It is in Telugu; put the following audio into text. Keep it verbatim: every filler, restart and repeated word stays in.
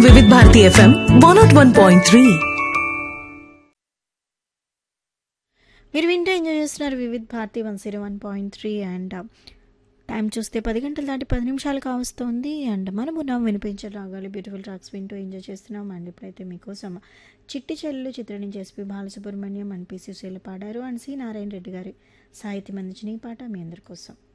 వివిధ Bharati FM one not one point three. మీరు వింటే ఎంజాయ్ చేస్తున్నారు వివిధ Bharati one zero one point three. And time చూస్తే పది గంటల దాటి పది నిమిషాలు కావస్తుంది. అండ్ మనము నా వినిపించే రాగాలి బ్యూటిఫుల్ ట్రాక్స్ వింటూ ఎంజాయ్ చేస్తున్నాం. అండ్ ఇప్పుడైతే మీకోసం చిట్టి చెల్లెలు చిత్రం నుంచి ఎస్పి బాలసుబ్రహ్మణ్యం అండ్ పిసి శ్రీలు పాడారు. అండ్ సి నారాయణ రెడ్డి గారి సాహిత్యం అందించిన ఈ పాట మీ అందరి కోసం.